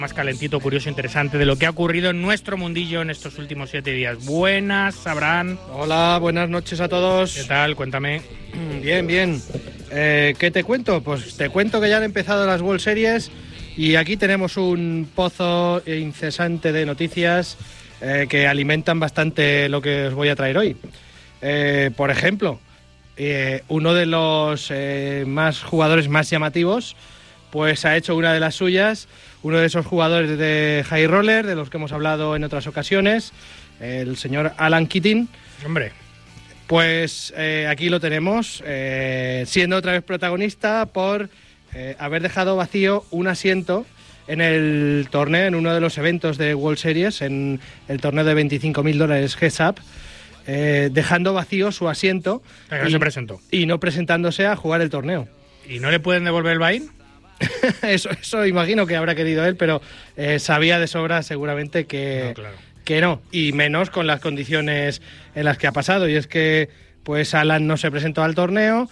Más calentito, curioso, interesante de lo que ha ocurrido en nuestro mundillo en estos últimos 7 días. Buenas, Abraham. Hola, buenas noches a todos. ¿Qué tal? Cuéntame. Bien, bien. ¿Qué te cuento? Pues te cuento que ya han empezado las World Series y aquí tenemos un pozo incesante de noticias que alimentan bastante lo que os voy a traer hoy. Por ejemplo, uno de los jugadores más llamativos pues ha hecho una de las suyas, uno de esos jugadores de high roller, de los que hemos hablado en otras ocasiones, el señor Alan Keating. Hombre. Pues aquí lo tenemos, siendo otra vez protagonista por haber dejado vacío un asiento en el torneo, en uno de los eventos de World Series, en el torneo de $25,000 Heads Up, dejando vacío su asiento. No se presentó. Y no presentándose a jugar el torneo. ¿Y no le pueden devolver el buy-in? Eso imagino que habrá querido él, pero sabía de sobra seguramente que no, y menos con las condiciones en las que ha pasado, y es que pues Alan no se presentó al torneo,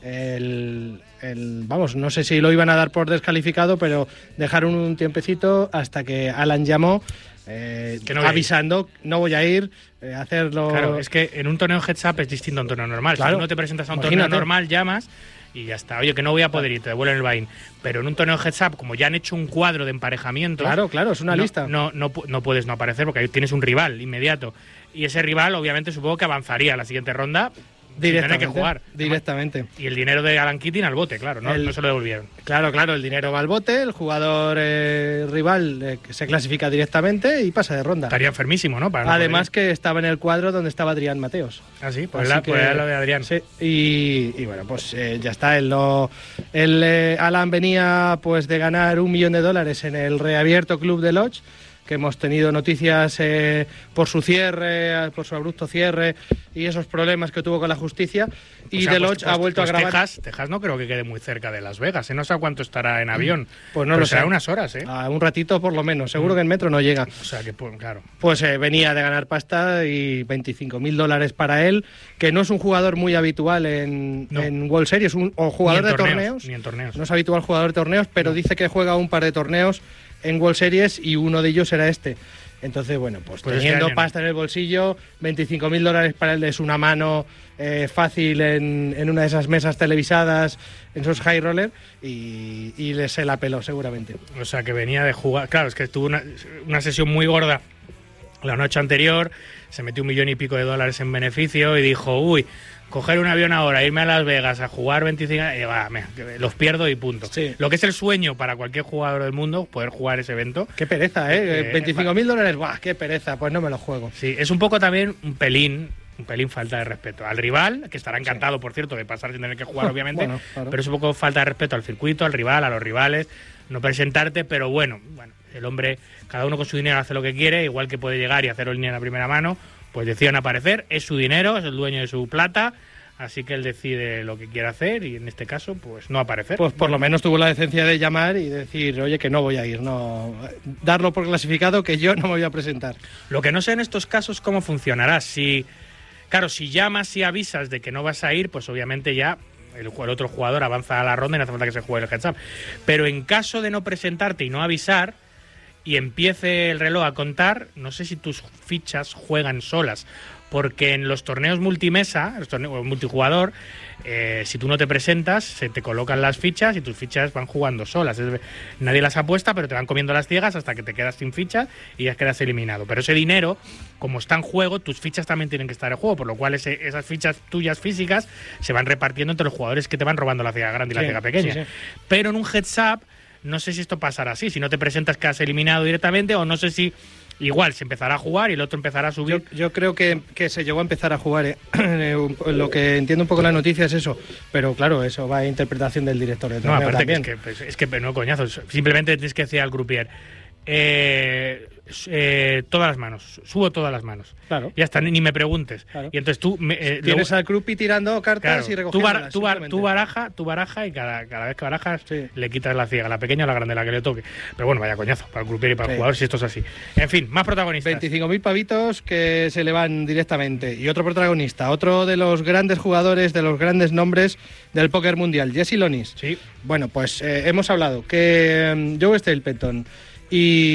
no sé si lo iban a dar por descalificado, pero dejaron un tiempecito hasta que Alan llamó avisando, no voy a ir, hacerlo... Claro, es que en un torneo heads up es distinto a un torneo normal. Claro. Si tú no te presentas a un torneo normal, llamas y ya está. Oye, que no voy a poder ir, te devuelven el buy-in. Pero en un torneo heads up, como ya han hecho un cuadro de emparejamiento... Claro, es una lista. No puedes no aparecer porque ahí tienes un rival inmediato. Y ese rival, obviamente, supongo que avanzaría a la siguiente ronda directamente, que jugar. Directamente. Y el dinero de Alan Keating al bote, claro, no se lo devolvieron. Claro, el dinero va al bote, el jugador rival se clasifica directamente y pasa de ronda. Estaría enfermísimo, ¿no? Además que estaba en el cuadro donde estaba Adrián Mateos. Ah, sí, pues era lo de Adrián. Sí, y bueno, pues ya está. Alan venía pues de ganar $1 millón en el reabierto Club de Lodge, que hemos tenido noticias por su cierre, por su abrupto cierre y esos problemas que tuvo con la justicia. Y The Lodge ha vuelto a grabar. Texas no creo que quede muy cerca de Las Vegas, no sé a cuánto estará en avión. Pues no lo sé. Será unas horas, un ratito por lo menos, seguro que en metro no llega. O sea que, pues claro. Pues venía de ganar pasta y $25,000 para él, que no es un jugador muy habitual en World Series, o jugador de torneos. Ni en torneos. No es habitual jugador de torneos, pero dice que juega un par de torneos en World Series y uno de ellos era este. Entonces, bueno, pues teniendo pasta en el bolsillo, $25,000 para él es una mano fácil en una de esas mesas televisadas, en esos high roller, y se la peló seguramente. O sea, que venía de jugar. Claro, es que tuvo una sesión muy gorda la noche anterior, se metió $1 millón y pico en beneficio y dijo, coger un avión ahora, irme a Las Vegas a jugar 25, los pierdo y punto. Sí. Lo que es el sueño para cualquier jugador del mundo, poder jugar ese evento. Qué pereza, $25,000, qué pereza, pues no me lo juego. Sí, es un poco también un pelín falta de respeto al rival, que estará encantado, por cierto, de pasar sin tener que jugar, obviamente, bueno, claro. Pero es un poco falta de respeto al circuito, al rival, a los rivales, no presentarte, pero bueno, el hombre, cada uno con su dinero hace lo que quiere, igual que puede llegar y hacer el dinero a primera mano, pues deciden aparecer, es su dinero, es el dueño de su plata, así que él decide lo que quiere hacer y en este caso, pues no aparecer. Pues por lo menos tuvo la decencia de llamar y decir, oye, que no voy a ir, no darlo por clasificado, que yo no me voy a presentar. Lo que no sé en estos casos cómo funcionará, si llamas y avisas de que no vas a ir, pues obviamente ya el otro jugador avanza a la ronda y no hace falta que se juegue el heads up. Pero en caso de no presentarte y no avisar, y empiece el reloj a contar, no sé si tus fichas juegan solas, porque en los torneos multimesa, los torneos multijugador, si tú no te presentas, se te colocan las fichas y tus fichas van jugando solas. Nadie las apuesta, pero te van comiendo las ciegas hasta que te quedas sin fichas y ya quedas eliminado. Pero ese dinero, como está en juego, tus fichas también tienen que estar en juego, por lo cual esas fichas tuyas físicas se van repartiendo entre los jugadores que te van robando la ciega grande y la ciega pequeña. Sí. Pero en un heads up, no sé si esto pasará así, si no te presentas quedas eliminado directamente, o no sé si igual se empezará a jugar y el otro empezará a subir. Yo creo que se llegó a empezar a jugar, lo que entiendo un poco la noticia es eso, pero claro, eso va a interpretación del director de torneo. No, aparte también. Es que no, coñazo, simplemente tienes que decir al croupier, todas las manos, subo todas las manos. Claro. Ya está, ni me preguntes. Claro. Y entonces tú tienes al croupier tirando cartas, claro, y recogiéndolas. Tú baraja y cada vez que barajas le quitas la ciega, la pequeña o la grande, la que le toque. Pero bueno, vaya coñazo para el croupier y para el jugador si esto es así. En fin, más protagonistas. 25.000 pavitos que se le van directamente. Y otro protagonista, otro de los grandes jugadores, de los grandes nombres del póker mundial, Jesse Lonis. Sí. Bueno, pues hemos hablado que Joe Stapleton y